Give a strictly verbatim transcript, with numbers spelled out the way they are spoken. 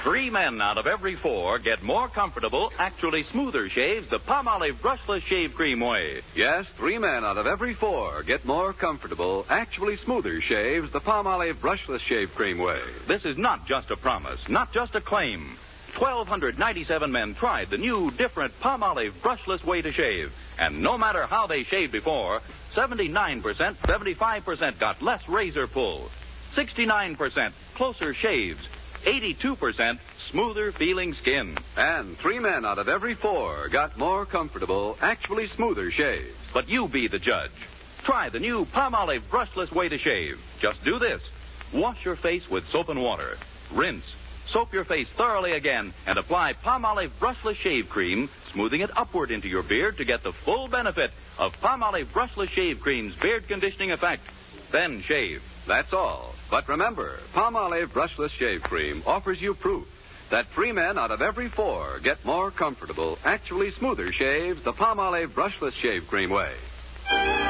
Three men out of every four get more comfortable, actually smoother shaves the Palmolive Brushless Shave Cream way. Yes, three men out of every four get more comfortable, actually smoother shaves the Palmolive Brushless Shave Cream way. This is not just a promise, not just a claim. one thousand two hundred ninety-seven men tried the new, different Palmolive Brushless way to shave. And no matter how they shaved before, seventy-nine percent, seventy-five percent got less razor pull, sixty-nine percent closer shaves, eighty-two percent smoother feeling skin. And three men out of every four got more comfortable, actually smoother shaves. But you be the judge. Try the new Palmolive Brushless way to shave. Just do this. Wash your face with soap and water. Rinse. Soap your face thoroughly again and apply Palmolive Brushless Shave Cream, smoothing it upward into your beard to get the full benefit of Palmolive Brushless Shave Cream's beard conditioning effect. Then shave. That's all. But remember, Palmolive Brushless Shave Cream offers you proof that three men out of every four get more comfortable, actually smoother shaves the Palmolive Brushless Shave Cream way.